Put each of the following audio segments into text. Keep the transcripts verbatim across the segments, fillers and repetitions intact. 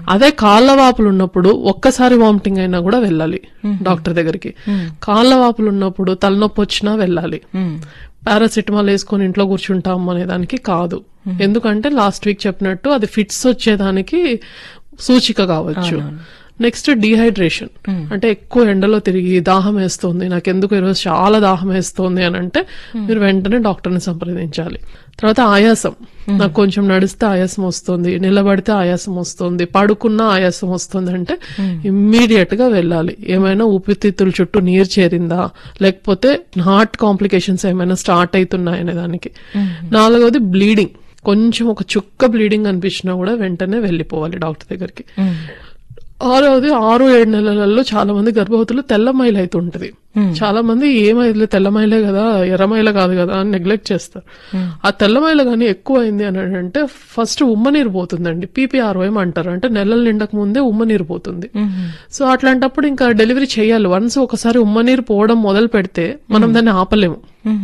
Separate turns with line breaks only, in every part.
అదే కాళ్ళ వాపులు ఉన్నప్పుడు ఒక్కసారి వామిటింగ్ అయినా కూడా వెళ్ళాలి డాక్టర్ దగ్గరికి. కాళ్ళ వాపులు ఉన్నప్పుడు తలనొప్పి వచ్చినా వెళ్ళాలి. పారాసిటమాల్ వేసుకొని ఇంట్లో కూర్చుంటాం అనే దానికి కాదు. ఎందుకంటే లాస్ట్ వీక్ చెప్పినట్టు అది ఫిట్స్ వచ్చేదానికి సూచిక కావచ్చు. నెక్స్ట్ డీహైడ్రేషన్, అంటే ఎక్కువ ఎండలో తిరిగి దాహం వేస్తుంది, నాకెందుకు ఈరోజు చాలా దాహం వేస్తుంది అని అంటే మీరు వెంటనే డాక్టర్ని సంప్రదించాలి. తర్వాత ఆయాసం, నాకు కొంచెం నడిస్తే ఆయాసం వస్తుంది, నిలబడితే ఆయాసం వస్తుంది, పడుకున్నా ఆయాసం వస్తుంది అంటే ఇమ్మీడియట్ గా వెళ్ళాలి. ఏమైనా ఊపిరితిత్తుల చుట్టూ నీరు చేరిందా, లేకపోతే హార్ట్ కాంప్లికేషన్స్ ఏమైనా స్టార్ట్ అవుతున్నాయనే దానికి. నాలుగవది బ్లీడింగ్, కొంచెం ఒక చుక్క బ్లీడింగ్ అనిపించినా కూడా వెంటనే వెళ్ళిపోవాలి డాక్టర్ దగ్గరికి. ఆరోది ఆరు ఏడు నెలలలో చాలా మంది గర్భవతులు తెల్లమైలు అవుతుంటది. చాలా మంది ఏమైలే తెల్లమైలే కదా, ఎర్రమైల కాదు కదా అని నెగ్లెక్ట్ చేస్తారు. ఆ తెల్లమైల గానీ ఎక్కువ అయింది అని అంటే ఫస్ట్ ఉమ్మనీరు పోతుందండి. పీపీఆర్ఓఎం అంటారు, అంటే నెలల నిండక ముందే ఉమ్మనీరు పోతుంది. సో అట్లాంటప్పుడు ఇంకా డెలివరీ చేయాలి. వన్స్ ఒకసారి ఉమ్మనీరు పోవడం మొదలు పెడితే మనం దాన్ని ఆపలేము.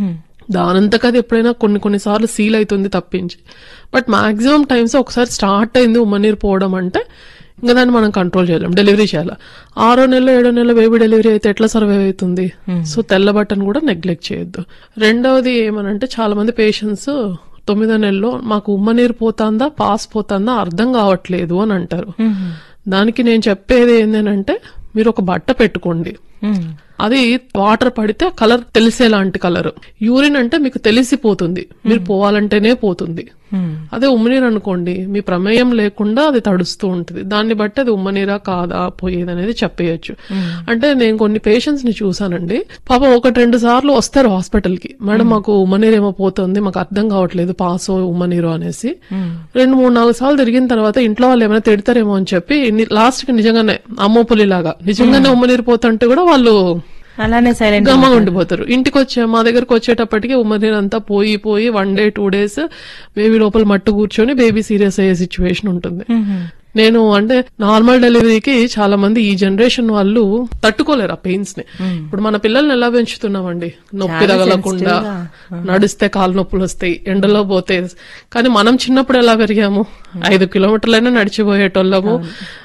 దానంతకు అది ఎప్పుడైనా కొన్ని కొన్నిసార్లు సీల్ అవుతుంది తప్పించి, బట్ మాక్సిమం టైమ్స్ ఒకసారి స్టార్ట్ అయింది ఉమ్మనీరు పోవడం అంటే ఇంకా దాన్ని మనం కంట్రోల్ చేయలేం, డెలివరీ చేయాలి. ఆరో నెల ఏడో నెల బేబీ డెలివరీ అయితే ఎట్లా సర్వైవ్ అవుతుంది? సో తెల్ల బట్టను కూడా నెగ్లెక్ట్ చేయొద్దు. రెండవది ఏమనంటే చాలా మంది పేషెంట్స్ తొమ్మిదో నెలలో మాకు ఉమ్మనీరు పోతాందా పాస్ పోతాందా అర్థం కావట్లేదు అని అంటారు. దానికి నేను చెప్పేది ఏంటంటే మీరు ఒక బట్ట పెట్టుకోండి, అది వాటర్ పడితే కలర్ తెలిసేలాంటి కలర్. యూరిన్ అంటే మీకు తెలిసిపోతుంది, మీరు పోవాలంటేనే పోతుంది. అదే ఉమ్మనీరు అనుకోండి, మీ ప్రమేయం లేకుండా అది తడుస్తూ ఉంటుంది, దాన్ని బట్టి అది ఉమ్మనీరా కాదా పోయేది అనేది చెప్పేయచ్చు. అంటే నేను కొన్ని పేషెంట్స్ ని చూసానండి, పాపం ఒకటి రెండు సార్లు వస్తారు హాస్పిటల్ కి, మేడం మాకు ఉమ్మనీరు ఏమో పోతుంది, మాకు అర్థం కావట్లేదు పాసో ఉమ్మనీరు అనేసి. రెండు మూడు నాలుగు సార్లు తిరిగిన తర్వాత ఇంట్లో వాళ్ళు ఏమైనా తిడతారేమో అని చెప్పి లాస్ట్ కి నిజంగానే అమ్మోపులి లాగా నిజంగానే ఉమ్మనీరు పోతుంటే కూడా వాళ్ళు
అలానే సైలెంట్
గమ్మ ఉండిపోతారు. ఇంటికి వచ్చే మా దగ్గరకు వచ్చేటప్పటికి ఉమ్మనీరు అంతా పోయి పోయి one day two days baby లోపల మట్టు కూర్చొని బేబీ సీరియస్ అయ్యే సిచ్యువేషన్ ఉంటుంది. నేను అంటే నార్మల్ డెలివరీకి చాలా మంది ఈ జనరేషన్ వాళ్ళు తట్టుకోలేరు ఆ పెయిన్స్ ని. ఇప్పుడు మన పిల్లల్ని ఎలా పెంచుతున్నామండి, నొప్పి తగలకుండా, నడిస్తే కాలు నొప్పులు వస్తాయి, ఎండలో పోతే. కానీ మనం చిన్నప్పుడు ఎలా పెరిగాము, ఐదు కిలోమీటర్లైనా నడిచిపోయేటోళ్ళము.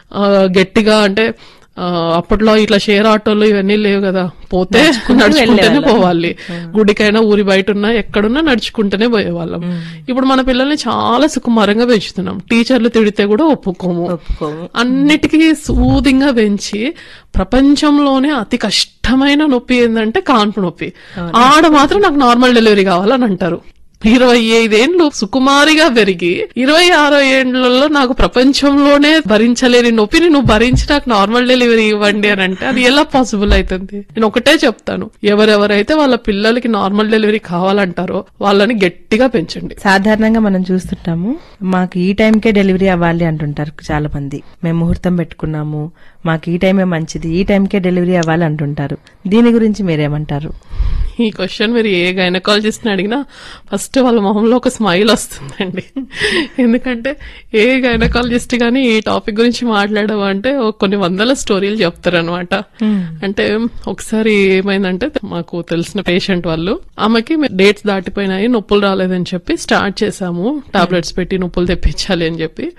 గట్టిగా అంటే అప్పట్లో ఇట్లా షేర్ ఆటోలు ఇవన్నీ లేవు కదా, పోతే నడుచుకుంటేనే పోవాలి. గుడికైనా ఊరి బయట ఉన్నా ఎక్కడున్నా నడుచుకుంటూనే పోయేవాళ్ళం. ఇప్పుడు మన పిల్లల్ని చాలా సుకుమారంగా పెంచుతున్నాం, టీచర్లు తిడితే కూడా ఒప్పుకోము, అన్నిటికీ సూదింగా పెంచి ప్రపంచంలోనే అతి కష్టమైన నొప్పి ఏంటంటే కాన్పు నొప్పి. ఆడ మాత్రం నాకు నార్మల్ డెలివరీ కావాలని అంటారు. ఇరవై ఐదేండ్లు సుకుమారిగా పెరిగి ఇరవై ఆరో ఏండ్లలో నాకు ప్రపంచంలోనే భరించలేని నొప్పిని నువ్వు భరించి నాకు నార్మల్ డెలివరీ ఇవ్వండి అని అంటే అది ఎలా పాసిబుల్ అవుతుంది? నేను ఒకటే చెప్తాను, ఎవరెవరైతే వాళ్ళ పిల్లలకి నార్మల్ డెలివరీ కావాలంటారో వాళ్ళని గట్టిగా పెంచండి.
సాధారణంగా మనం చూస్తుంటాము, మాకు ఈ టైంకే డెలివరీ అవ్వాలి అంటుంటారు చాలా మంది. మేము ముహూర్తం పెట్టుకున్నాము, మాకు ఈ టైమే మంచిది, ఈ టైంకే డెలివరీ అవ్వాలి అంటుంటారు. దీని గురించి మీరేమంటారు?
ఈ క్వశ్చన్ మీరు ఏ గైనకాలజిస్ట్ ని అడిగినా ఫస్ట్ వాళ్ళ మొహంలో ఒక స్మైల్ వస్తుందండి. ఎందుకంటే ఏ గైనకాలజిస్ట్ గానీ ఈ టాపిక్ గురించి మాట్లాడడం అంటే కొన్ని వందల స్టోరీలు చెప్తారనమాట. అంటే ఒకసారి ఏమైందంటే మాకు తెలిసిన పేషెంట్ వాళ్ళు, ఆమెకి డేట్స్ దాటిపోయినాయి, నొప్పులు రాలేదని చెప్పి స్టార్ట్ చేసాము, టాబ్లెట్స్ పెట్టి నొప్పులు తెప్పించాలి అని చెప్పి.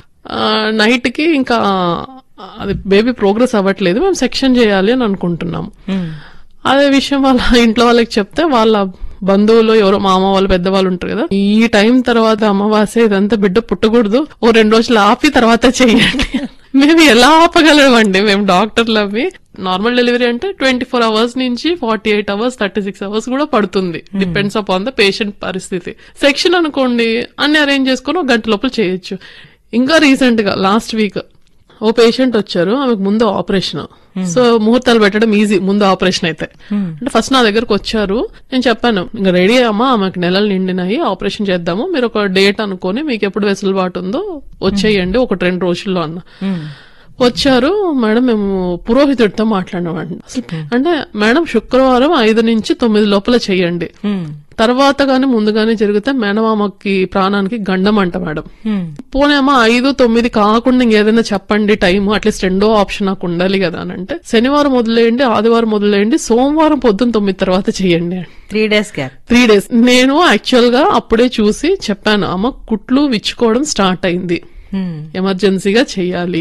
నైట్ కి ఇంకా అది బేబీ ప్రోగ్రెస్ అవ్వట్లేదు, మేము సెక్షన్ చేయాలి అని అనుకుంటున్నాము. అదే విషయం వాళ్ళ ఇంట్లో వాళ్ళకి చెప్తే వాళ్ళ బంధువులు ఎవరో మామ వాళ్ళు పెద్దవాళ్ళు ఉంటారు కదా, ఈ టైం తర్వాత అమావాస్య ఇదంతా బిడ్డ పుట్టకూడదు, ఓ రెండు రోజులు ఆపి తర్వాత చెయ్యండి. మేము ఎలా ఆపగలమండి, మేము డాక్టర్లు అవి. నార్మల్ డెలివరీ అంటే ట్వంటీ ఫోర్ అవర్స్ నుంచి forty eight hours thirty six hours కూడా పడుతుంది, డిపెండ్స్ అపాన్ ద పేషెంట్ పరిస్థితి. సెక్షన్ అనుకోండి అన్ని అరేంజ్ చేసుకుని ఒక గంట లోపల చేయొచ్చు. ఇంకా రీసెంట్ గా లాస్ట్ వీక్ ఓ పేషెంట్ వచ్చారు, ఆమెకు ముందు ఆపరేషన్. సో ముహూర్తాలు పెట్టడం ఈజీ, ముందు ఆపరేషన్ అయితే. అంటే ఫస్ట్ నా దగ్గరకు వచ్చారు, నేను చెప్పాను ఇంకా రెడీ అమ్మా, ఆమెకు నెలలు నిండినాయి, ఆపరేషన్ చేద్దాము, మీరు ఒక డేట్ అనుకొని మీకు ఎప్పుడు వెసులుబాటు ఉందో వచ్చేయండి ఒకటి రెండు రోజుల్లో అన్న. వచ్చారు, మేడం మేము పురోహితుడితో మాట్లాడినామండి. అంటే మేడం శుక్రవారం ఐదు నుంచి తొమ్మిది లోపల చెయ్యండి, తర్వాత గాని ముందుగానే జరిగితే మేనమామకి ప్రాణానికి గండం అంట మేడం. పోనేమో ఐదు తొమ్మిది కాకుండా ఇంకేదైనా చెప్పండి టైం, అట్లీస్ట్ రెండో ఆప్షన్ నాకు ఉండాలి కదా అని అంటే, శనివారం వదిలేయండి, ఆదివారం వదిలేయండి, సోమవారం పొద్దున్న తొమ్మిది తర్వాత చెయ్యండి.
త్రీ డేస్
త్రీ డేస్ నేను యాక్చువల్ గా అప్పుడే చూసి చెప్పాను, అమ్మ కుట్లు విచ్చుకోవడం స్టార్ట్ అయింది, ఎమర్జెన్సీగా చెయ్యాలి